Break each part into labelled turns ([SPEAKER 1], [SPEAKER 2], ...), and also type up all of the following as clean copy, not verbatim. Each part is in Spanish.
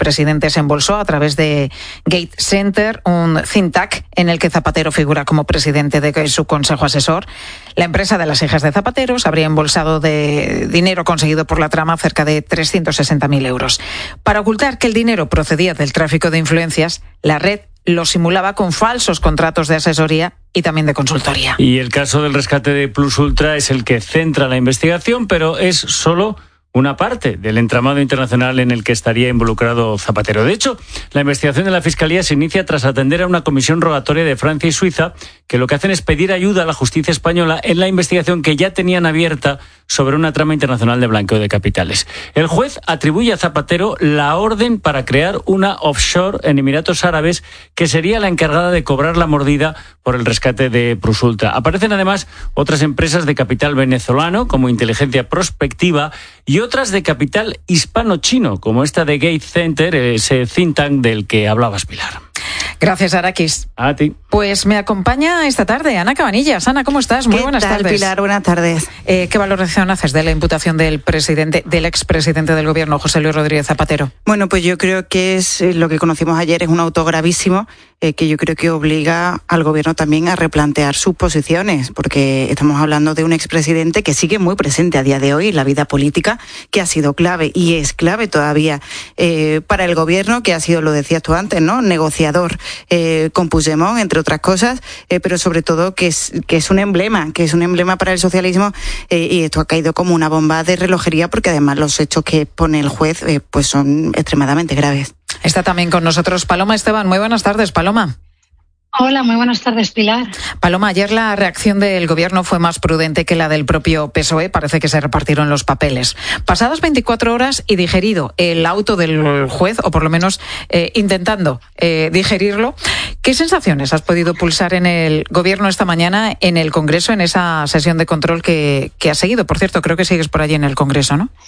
[SPEAKER 1] presidente se embolsó a través de Gate Center, un think tank en el que Zapatero figura como presidente de su consejo asesor. La empresa de las hijas de Zapatero se habría embolsado de dinero conseguido por la trama, cerca de 360.000 euros. Para ocultar que el dinero procedía del tráfico de influencias, la red lo simulaba con falsos contratos de asesoría y también de consultoría.
[SPEAKER 2] Y el caso del rescate de Plus Ultra es el que centra la investigación, pero es solo una parte del entramado internacional en el que estaría involucrado Zapatero. De hecho, la investigación de la Fiscalía se inicia tras atender a una comisión rogatoria de Francia y Suiza, que lo que hacen es pedir ayuda a la justicia española en la investigación que ya tenían abierta sobre una trama internacional de blanqueo de capitales. El juez atribuye a Zapatero la orden para crear una offshore en Emiratos Árabes, que sería la encargada de cobrar la mordida por el rescate de Plus Ultra. Aparecen además otras empresas de capital venezolano, como Inteligencia Prospectiva, y otras de capital hispano-chino, como esta de Gate Center, ese think tank del que hablabas, Pilar.
[SPEAKER 1] Gracias, Araquis.
[SPEAKER 2] A ti.
[SPEAKER 1] Pues me acompaña esta tarde Ana Cabanillas. Ana, ¿cómo estás? Muy buenas tardes.
[SPEAKER 3] Pilar? Buenas tardes.
[SPEAKER 1] ¿Qué valoración haces de la imputación del expresidente del Gobierno, José Luis Rodríguez Zapatero?
[SPEAKER 3] Bueno, pues yo creo que es lo que conocimos ayer, es un auto gravísimo, que yo creo que obliga al Gobierno también a replantear sus posiciones, porque estamos hablando de un expresidente que sigue muy presente a día de hoy en la vida política, que ha sido clave y es clave todavía para el Gobierno, que ha sido, lo decías tú antes, ¿no?, negociador con Puigdemont, entre otras cosas, pero sobre todo que es un emblema para el socialismo, y esto ha caído como una bomba de relojería, porque además los hechos que pone el juez pues son extremadamente graves.
[SPEAKER 1] Está también con nosotros Paloma Esteban. Muy buenas tardes, Paloma.
[SPEAKER 4] Hola, muy buenas tardes, Pilar.
[SPEAKER 1] Paloma, ayer la reacción del Gobierno fue más prudente que la del propio PSOE. Parece que se repartieron los papeles. Pasadas 24 horas y digerido el auto del juez, o por lo menos intentando digerirlo, ¿qué sensaciones has podido pulsar en el Gobierno esta mañana en el Congreso, en esa sesión de control que has seguido? Por cierto, creo que sigues por allí en el Congreso, ¿no?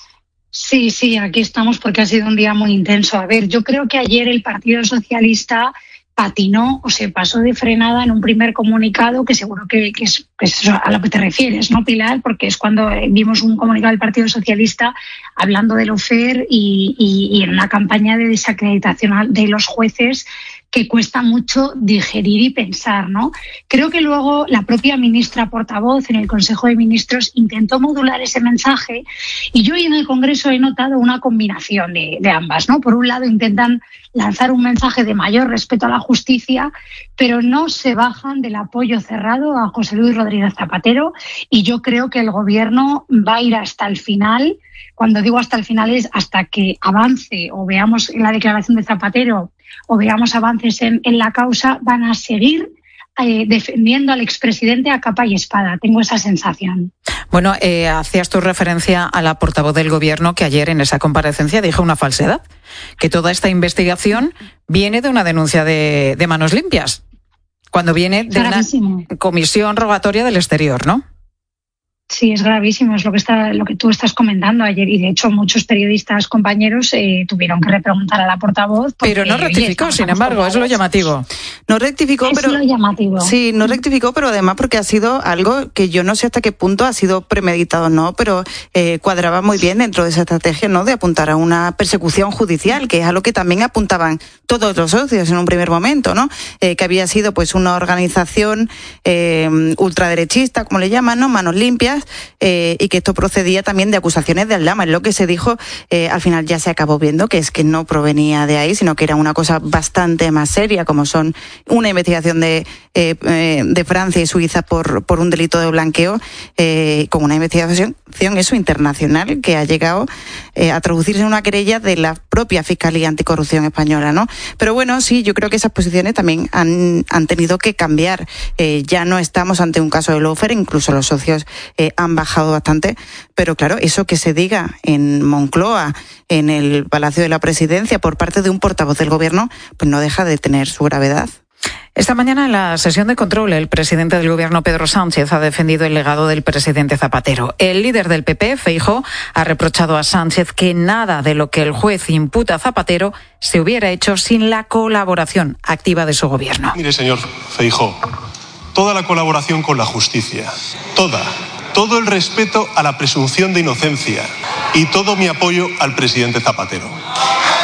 [SPEAKER 4] Sí, aquí estamos porque ha sido un día muy intenso. A ver, yo creo que ayer el Partido Socialista patinó o se pasó de frenada en un primer comunicado, que seguro que es a lo que te refieres, ¿no, Pilar? Porque es cuando vimos un comunicado del Partido Socialista hablando del Ofer y en una campaña de desacreditación de los jueces que cuesta mucho digerir y pensar, ¿no? Creo que luego la propia ministra portavoz en el Consejo de Ministros intentó modular ese mensaje, y yo hoy en el Congreso he notado una combinación de ambas, ¿no? Por un lado intentan lanzar un mensaje de mayor respeto a la justicia, pero no se bajan del apoyo cerrado a José Luis Rodríguez Zapatero, y yo creo que el Gobierno va a ir hasta el final. Cuando digo hasta el final es hasta que avance o veamos la declaración de Zapatero o veamos avances en la causa, van a seguir defendiendo al expresidente a capa y espada. Tengo esa sensación.
[SPEAKER 1] Bueno, hacías tu referencia a la portavoz del Gobierno, que ayer en esa comparecencia dijo una falsedad, que toda esta investigación viene de una denuncia de manos limpias, cuando viene de una comisión rogatoria del exterior, ¿no?
[SPEAKER 4] Sí, es gravísimo, es lo que tú estás comentando ayer, y de hecho muchos periodistas compañeros tuvieron que repreguntar a la portavoz.
[SPEAKER 1] Pero no rectificó, sin embargo, es lo llamativo.
[SPEAKER 3] No rectificó, pero
[SPEAKER 4] lo llamativo.
[SPEAKER 3] Sí, no rectificó, pero además porque ha sido algo que yo no sé hasta qué punto ha sido premeditado o no, pero cuadraba muy bien dentro de esa estrategia, ¿no?, de apuntar a una persecución judicial, que es a lo que también apuntaban todos los socios en un primer momento, ¿no? Que había sido pues una organización ultraderechista, como le llaman, ¿no?, manos limpias, y que esto procedía también de acusaciones de aldama. Es lo que se dijo, al final ya se acabó viendo que es que no provenía de ahí, sino que era una cosa bastante más seria, como son una investigación de Francia y Suiza por un delito de blanqueo, con una investigación internacional que ha llegado a traducirse en una querella de la propia Fiscalía Anticorrupción española, ¿no? Pero bueno, sí, yo creo que esas posiciones también han tenido que cambiar. Ya no estamos ante un caso de lawfare, incluso los socios han bajado bastante, pero claro, eso que se diga en Moncloa, en el Palacio de la Presidencia, por parte de un portavoz del Gobierno, pues no deja de tener su gravedad.
[SPEAKER 1] Esta mañana en la sesión de control, el presidente del Gobierno, Pedro Sánchez, ha defendido el legado del presidente Zapatero. El líder del PP, Feijóo, ha reprochado a Sánchez que nada de lo que el juez imputa a Zapatero se hubiera hecho sin la colaboración activa de su gobierno.
[SPEAKER 5] Mire, señor Feijóo, toda la colaboración con la justicia, todo el respeto a la presunción de inocencia y todo mi apoyo al presidente Zapatero.